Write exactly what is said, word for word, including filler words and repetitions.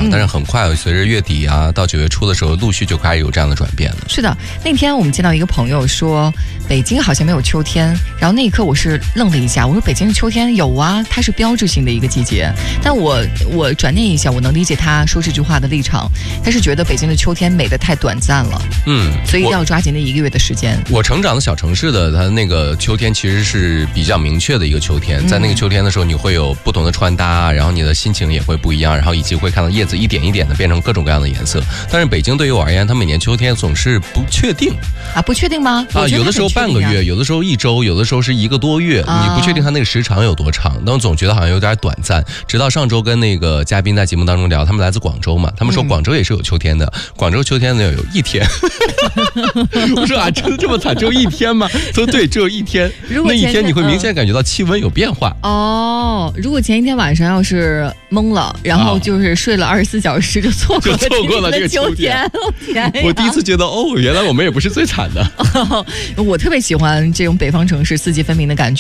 嗯、但是很快随着月底啊到九月初的时候，陆续就开始有这样的转变了。 是的，那天我们见到一个朋友说北京好像没有秋天，然后那一刻我是愣了一下，我说北京的秋天有啊，它是标志性的一个季节。但我我转念一下，我能理解他说这句话的立场，他是觉得北京的秋天美得太短暂了，嗯，所以一定要抓紧那一个月的时间。 我成长的小城市的它那个秋天其实是比较明确的一个秋天，在那个秋天的时候，你会有不同的穿搭，然后你的心情也会不一样，然后以及会看到叶子一点一点的变成各种各样的颜色。但是北京对于我而言，它每年秋天总是不确定啊，不确定吗？ 啊，有的时候半个月，有的时候一周，有的时候是一个多月，啊、你不确定它那个时长有多长，但我总觉得好像有点短暂。直到上周跟那个嘉宾在节目当中聊，他们来自广州嘛，他们说广州也是有秋天的，嗯、广州秋天呢有一天。我说啊，真的这么惨，只有一天吗？说对，只有一天。那一天你会明显感觉到气温有变化。 哦，如果前一天晚上要是懵了，然后就是睡了二十四小时，就错过了就错过了这个秋天。 天我第一次觉得，哦，原来我们也不是最惨的。 哦、我特别喜欢这种北方城市四季分明的感觉。